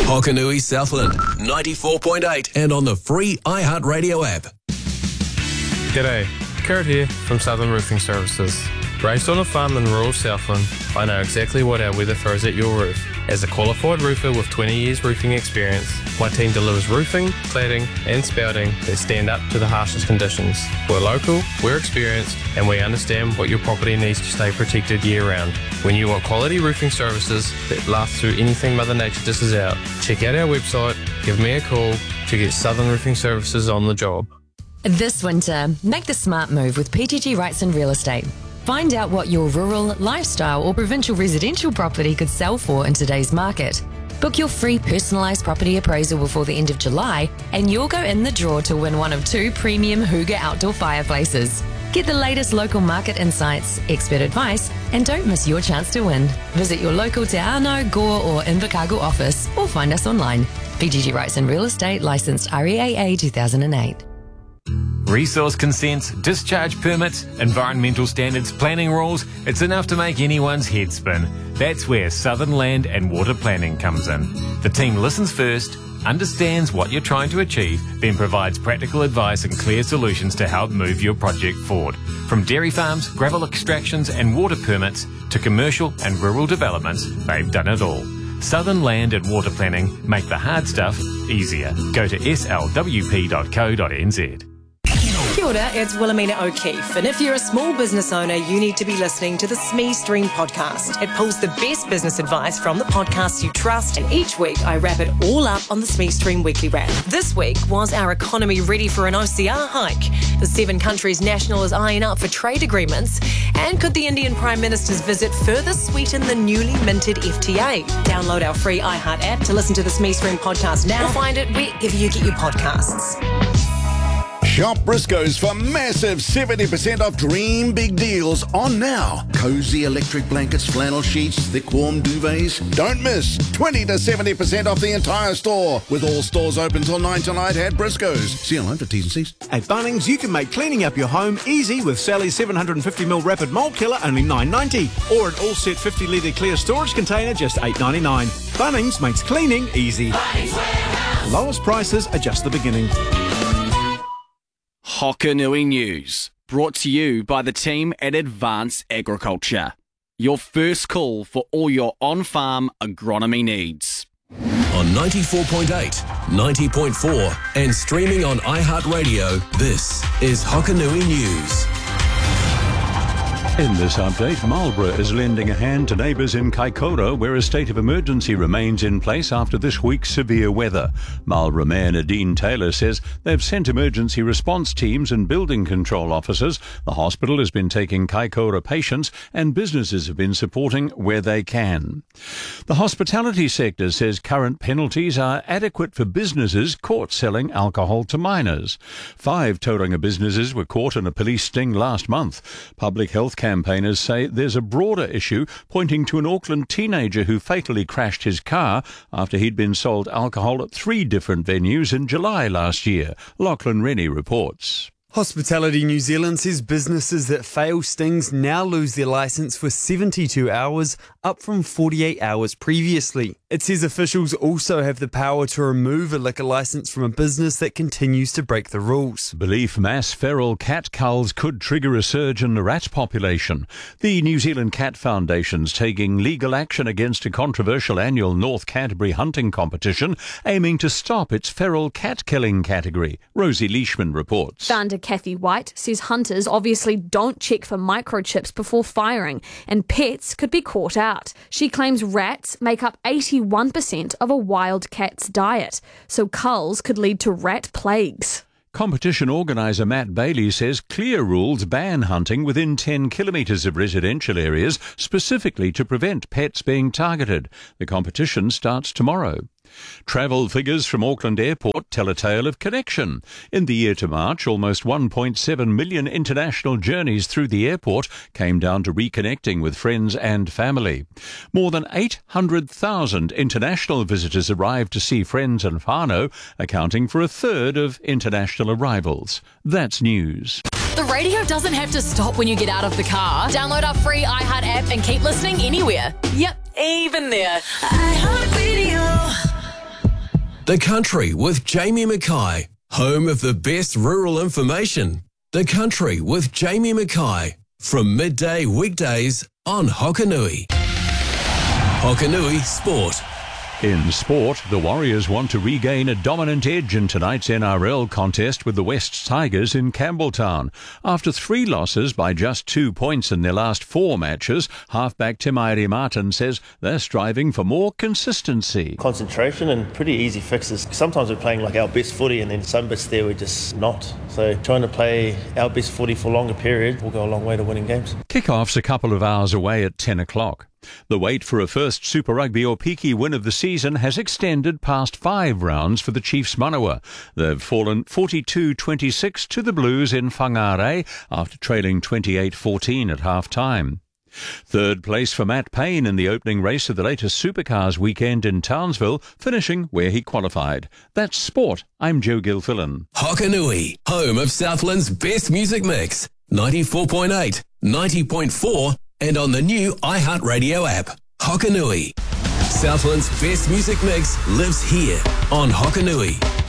Hokanui Southland, 94.8 and on the free iHeartRadio app. G'day, Kurt here from Southern Roofing Services. Raised on a farm in rural Southland, I know exactly what our weather throws at your roof. As a qualified roofer with 20 years roofing experience, my team delivers roofing, cladding and spouting that stand up to the harshest conditions. We're local, we're experienced, and we understand what your property needs to stay protected year round. When you want quality roofing services that last through anything Mother Nature dishes out, check out our website, give me a call to get Southern Roofing Services on the job. This winter, make the smart move with PGG Wrightson Real Estate. Find out what your rural, lifestyle or provincial residential property could sell for in today's market. Book your free personalised property appraisal before the end of July and you'll go in the draw to win one of 2 premium Hooga outdoor fireplaces. Get the latest local market insights, expert advice and don't miss your chance to win. Visit your local Te Anau, Gore or Invercargill office or find us online. PGG Wrightson Real Estate, licensed REAA 2008. Resource consents, discharge permits, environmental standards, planning rules, it's enough to make anyone's head spin. That's where Southern Land and Water Planning comes in. The team listens first, understands what you're trying to achieve, then provides practical advice and clear solutions to help move your project forward. From dairy farms, gravel extractions and water permits to commercial and rural developments, they've done it all. Southern Land and Water Planning make the hard stuff easier. Go to slwp.co.nz. Kia ora, it's Wilhelmina O'Keefe, and if you're a small business owner, you need to be listening to the SME Stream podcast. It pulls the best business advice from the podcasts you trust, and each week I wrap it all up on the SME Stream Weekly Wrap. This week, was our economy ready for an OCR hike? The 7 countries national is eyeing up for trade agreements, and could the Indian Prime Minister's visit further sweeten the newly minted FTA? Download our free iHeart app to listen to the SME Stream podcast now, or find it wherever you get your podcasts. Shop Briscoe's for massive 70% off dream big deals on now. Cozy electric blankets, flannel sheets, thick warm duvets. Don't miss 20 to 70% off the entire store. With all stores open till 9 tonight at Briscoe's. See online for T's and C's. At Bunnings, you can make cleaning up your home easy with Sally's 750ml Rapid Mold Killer, only $9.90. Or an all-set 50-litre clear storage container, just $8.99. Bunnings makes cleaning easy. Lowest prices are just the beginning. Hokanui News, brought to you by the team at Advance Agriculture. Your first call for all your on-farm agronomy needs. On 94.8, 90.4 and streaming on iHeartRadio, this is Hokanui News. In this update, Marlborough is lending a hand to neighbours in Kaikoura, where a state of emergency remains in place after this week's severe weather. Marlborough Mayor Nadine Taylor says they've sent emergency response teams and building control officers. The hospital has been taking Kaikoura patients and businesses have been supporting where they can. The hospitality sector says current penalties are adequate for businesses caught selling alcohol to minors. 5 Tauranga businesses were caught in a police sting last month. Public health campaigners say there's a broader issue, pointing to an Auckland teenager who fatally crashed his car after he'd been sold alcohol at 3 different venues in July last year. Lachlan Rennie reports. Hospitality New Zealand says businesses that fail stings now lose their licence for 72 hours, up from 48 hours previously. It says officials also have the power to remove a liquor licence from a business that continues to break the rules. Belief mass feral cat culls could trigger a surge in the rat population. The New Zealand Cat Foundation's taking legal action against a controversial annual North Canterbury hunting competition, aiming to stop its feral cat killing category. Rosie Leishman reports. Founder Kathy White says hunters obviously don't check for microchips before firing, and pets could be caught out. She claims rats make up 81% of a wild cat's diet, so culls could lead to rat plagues. Competition organiser Matt Bailey says clear rules ban hunting within 10 kilometres of residential areas, specifically to prevent pets being targeted. The competition starts tomorrow. Travel figures from Auckland Airport tell a tale of connection. In the year to March, almost 1.7 million international journeys through the airport came down to reconnecting with friends and family. More than 800,000 international visitors arrived to see friends and whānau, accounting for a third of international arrivals. That's news. The radio doesn't have to stop when you get out of the car. Download our free iHeart app and keep listening anywhere. Yep, even there. iHeart Radio. The Country with Jamie Mackay, home of the best rural information. The Country with Jamie Mackay, from midday weekdays on Hokanui. Hokanui Sport. In sport, the Warriors want to regain a dominant edge in tonight's NRL contest with the West Tigers in Campbelltown. After 3 losses by just 2 points in their last 4 matches, halfback Tim Martin says they're striving for more consistency. Concentration and pretty easy fixes. Sometimes we're playing like our best footy and then some bits there we're just not. So trying to play our best footy for longer periods will go a long way to winning games. Kickoff's a couple of hours away at 10 o'clock. The wait for a first Super Rugby or Peaky win of the season has extended past 5 rounds for the Chiefs Manawa. They've fallen 42-26 to the Blues in Whangarei after trailing 28-14 at half-time. Third place for Matt Payne in the opening race of the latest Supercars weekend in Townsville, finishing where he qualified. That's sport. I'm Joe Gilfillan. Hokanui, home of Southland's best music mix. 94.8, 90.4 and on the new iHeartRadio app. Hokanui. Southland's best music mix lives here on Hokanui.